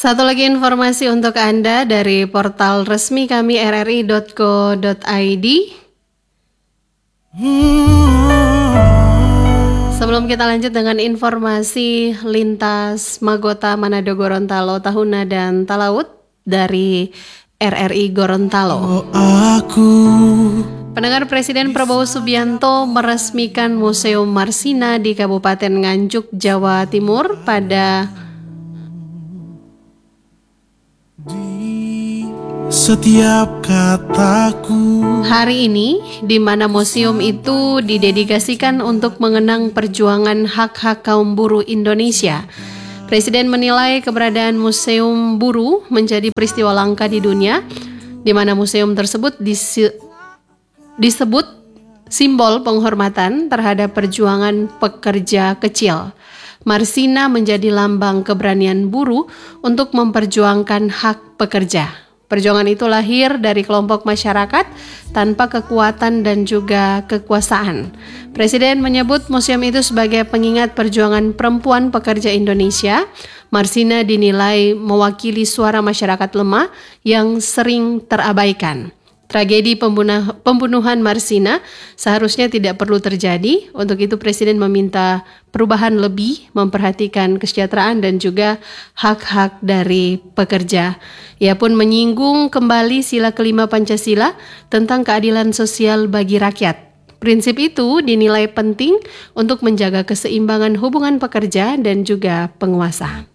Satu lagi informasi untuk Anda dari portal resmi kami rri.co.id. Sebelum kita lanjut dengan informasi lintas Magota Manado Gorontalo Tahuna dan Talaut dari RRI Gorontalo. Pendengar, Presiden Prabowo Subianto meresmikan Museum Marsina di Kabupaten Nganjuk, Jawa Timur pada setiap kataku hari ini, di mana museum itu didedikasikan untuk mengenang perjuangan hak-hak kaum buruh Indonesia. Presiden menilai keberadaan Museum Buruh menjadi peristiwa langka di dunia, di mana museum tersebut disebut simbol penghormatan terhadap perjuangan pekerja kecil. Marsina menjadi lambang keberanian buruh untuk memperjuangkan hak pekerja. Perjuangan itu lahir dari kelompok masyarakat tanpa kekuatan dan juga kekuasaan. Presiden menyebut museum itu sebagai pengingat perjuangan perempuan pekerja Indonesia. Marsina dinilai mewakili suara masyarakat lemah yang sering terabaikan. Tragedi pembunuhan Marsina seharusnya tidak perlu terjadi. Untuk itu Presiden meminta perubahan lebih memperhatikan kesejahteraan dan juga hak-hak dari pekerja. Ia pun menyinggung kembali sila kelima Pancasila tentang keadilan sosial bagi rakyat. Prinsip itu dinilai penting untuk menjaga keseimbangan hubungan pekerja dan juga penguasa.